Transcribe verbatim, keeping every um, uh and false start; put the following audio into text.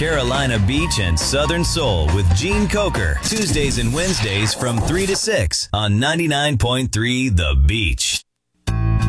Carolina Beach and Southern Soul with Gene Coker. Tuesdays and Wednesdays from three to six on ninety-nine point three The Beach.